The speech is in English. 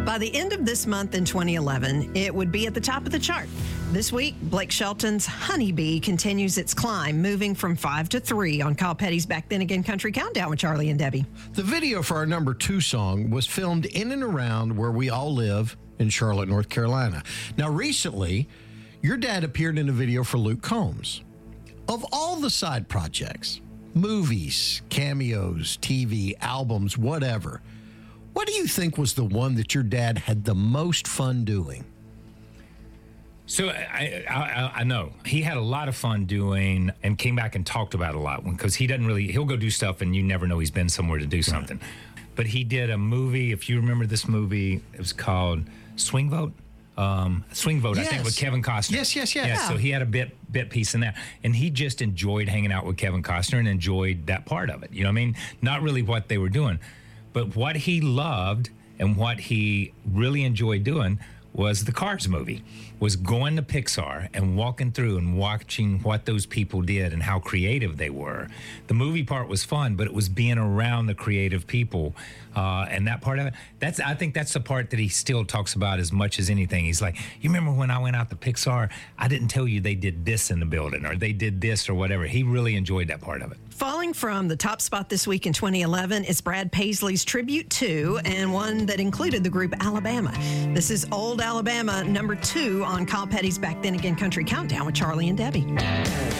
By the end of this month in 2011, it would be at the top of the chart. This week, Blake Shelton's Honeybee continues its climb, moving from 5 to 3 on Kyle Petty's Back Then Again Country Countdown with Charlie and Debbie. The video for our number 2 song was filmed in and around where we all live in Charlotte, North Carolina. Now, recently, your dad appeared in a video for Luke Combs. Of all the side projects, movies, cameos, TV, albums, whatever, what do you think was the one that your dad had the most fun doing? So I know he had a lot of fun doing and came back and talked about it a lot because he'll go do stuff and you never know he's been somewhere to do something. Right. But he did a movie, if you remember this movie, it was called Swing Vote. Swing Vote, yes. I think, with Kevin Costner. Yes. Yeah, so he had a bit piece in that. And he just enjoyed hanging out with Kevin Costner and enjoyed that part of it. You know what I mean? Not really what they were doing. But what he loved and what he really enjoyed doing was the Cars movie, was going to Pixar and walking through and watching what those people did and how creative they were. The movie part was fun, but it was being around the creative people and that part of it. I think that's the part that he still talks about as much as anything. He's like, you remember when I went out to Pixar, I didn't tell you they did this in the building or they did this or whatever. He really enjoyed that part of it. Falling from the top spot this week in 2011 is Brad Paisley's Tribute 2, and one that included the group Alabama. This is Old Alabama, number 2 on Kyle Petty's Back Then Again Country Countdown with Charlie and Debbie.